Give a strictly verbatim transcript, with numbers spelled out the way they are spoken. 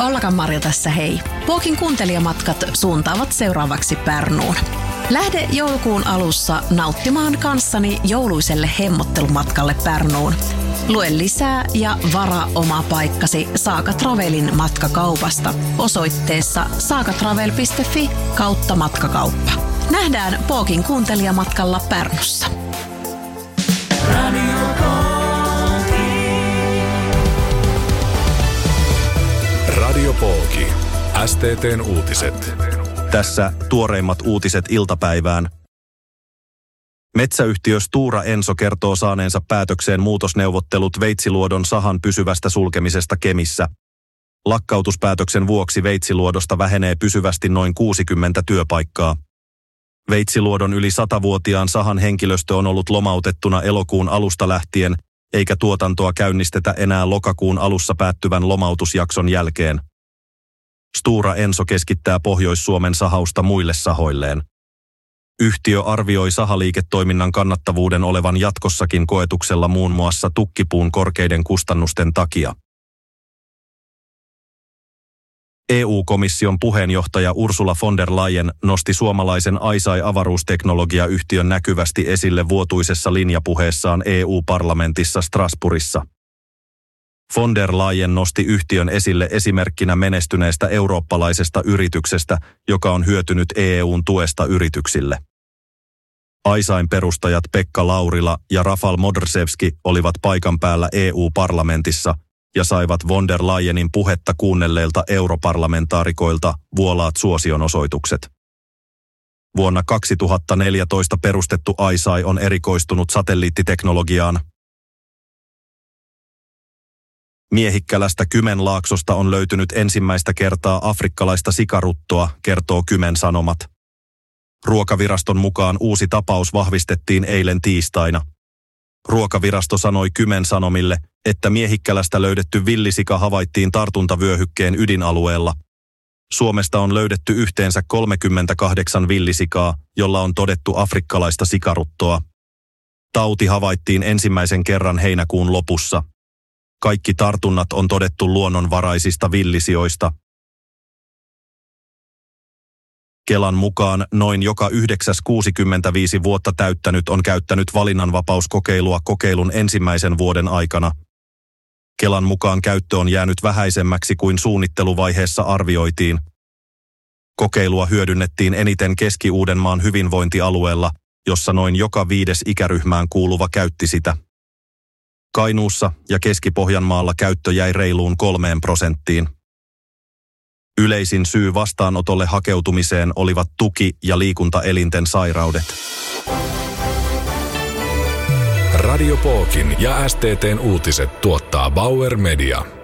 Ollakan Marja tässä hei. Pookin kuuntelijamatkat suuntaavat seuraavaksi Pärnuun. Lähde joulukuun alussa nauttimaan kanssani jouluiselle hemmottelumatkalle Pärnuun. Lue lisää ja varaa oma paikkasi Saaka Travelin matkakaupasta osoitteessa saakatravel piste fi kautta matkakauppa. Nähdään Pookin kuuntelijamatkalla Pärnussa. Radio Pooki. Radio Pooki. S T T:n uutiset. Tässä tuoreimmat uutiset iltapäivään. Metsäyhtiö Stora Enso kertoo saaneensa päätökseen muutosneuvottelut Veitsiluodon sahan pysyvästä sulkemisesta Kemissä. Lakkautuspäätöksen vuoksi Veitsiluodosta vähenee pysyvästi noin kuusikymmentä työpaikkaa. Veitsiluodon yli satavuotiaan sahan henkilöstö on ollut lomautettuna elokuun alusta lähtien, eikä tuotantoa käynnistetä enää lokakuun alussa päättyvän lomautusjakson jälkeen. Stora Enso keskittää Pohjois-Suomen sahausta muille sahoilleen. Yhtiö arvioi sahaliiketoiminnan kannattavuuden olevan jatkossakin koetuksella muun muassa tukkipuun korkeiden kustannusten takia. E U-komission puheenjohtaja Ursula von der Leyen nosti suomalaisen ICEYE-avaruusteknologiayhtiön näkyvästi esille vuotuisessa linjapuheessaan E U-parlamentissa Strasbourgissa. Von der Leyen nosti yhtiön esille esimerkkinä menestyneestä eurooppalaisesta yrityksestä, joka on hyötynyt E U:n tuesta yrityksille. ICEYEn perustajat Pekka Laurila ja Rafal Modrzewski olivat paikan päällä E U-parlamentissa ja saivat von der Leyenin puhetta kuunnelleilta europarlamentaarikoilta vuolaat suosionosoitukset. Vuonna kaksituhattaneljätoista perustettu ICEYE on erikoistunut satelliittiteknologiaan. Miehikkälästä Kymenlaaksosta on löytynyt ensimmäistä kertaa afrikkalaista sikaruttoa, kertoo Kymen Sanomat. Ruokaviraston mukaan uusi tapaus vahvistettiin eilen tiistaina. Ruokavirasto sanoi Kymen Sanomille, että Miehikkälästä löydetty villisika havaittiin tartuntavyöhykkeen ydinalueella. Suomesta on löydetty yhteensä kolmekymmentäkahdeksan villisikaa, jolla on todettu afrikkalaista sikaruttoa. Tauti havaittiin ensimmäisen kerran heinäkuun lopussa. Kaikki tartunnat on todettu luonnonvaraisista villisioista. Kelan mukaan noin joka yhdeksäs kuusikymmentäviisi vuotta täyttänyt on käyttänyt valinnanvapauskokeilua kokeilun ensimmäisen vuoden aikana. Kelan mukaan käyttö on jäänyt vähäisemmäksi kuin suunnitteluvaiheessa arvioitiin. Kokeilua hyödynnettiin eniten Keski-Uudenmaan hyvinvointialueella, jossa noin joka viides ikäryhmään kuuluva käytti sitä. Kainuussa ja Keski-Pohjanmaalla käyttö jäi reiluun kolmeen prosenttiin. Yleisin syy vastaanotolle hakeutumiseen olivat tuki- ja liikuntaelinten sairaudet. Radio Pookin ja S T T:n uutiset tuottaa Bauer Media.